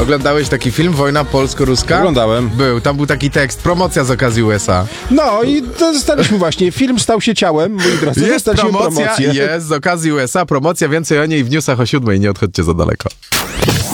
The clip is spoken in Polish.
Oglądałeś taki film Wojna polsko-ruska? Oglądałem. Tam był taki tekst, promocja z okazji USA. No i dostaliśmy właśnie, film stał się ciałem, moi drodzy, Jest dostaliśmy promocja, promocję. jest z okazji USA, promocja, więcej o niej w newsach o 7:00, nie odchodźcie za daleko.